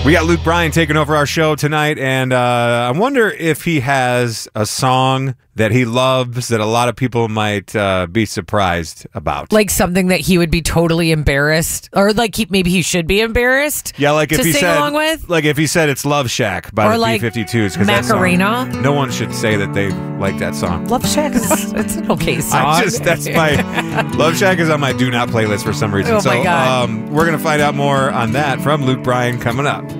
We got Luke Bryan taking over our show tonight, and I wonder if he has a song that he loves that a lot of people might be surprised about. Like something that he would be totally embarrassed, or like maybe he should be embarrassed. Yeah, like if to he sing said, along with, like if he said it's "Love Shack" by or the like B-52s, because Macarena. no one should say that they like that song. Love Shack is it's an okay song. That's my Love Shack is on my do not playlist for some reason. Oh my God. We're gonna find out more on that from Luke Bryan coming up.